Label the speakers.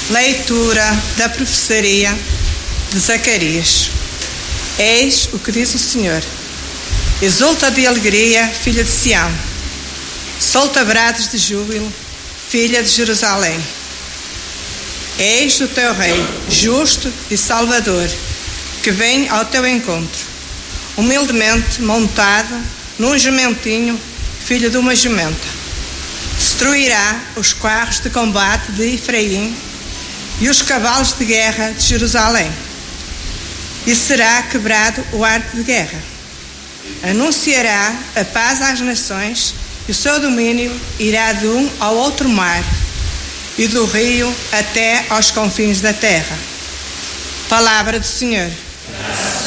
Speaker 1: Leitura da profecia de Zacarias. Eis o que diz o Senhor: exulta de alegria, filha de Sião, solta brados de júbilo, filha de Jerusalém. Eis o teu rei, justo e salvador, que vem ao teu encontro, humildemente montado num jumentinho, filho de uma jumenta. Destruirá os carros de combate de Efraim e os cavalos de guerra de Jerusalém, e será quebrado o arco de guerra. Anunciará a paz às nações, e o seu domínio irá de um ao outro mar, e do rio até aos confins da terra. Palavra do Senhor.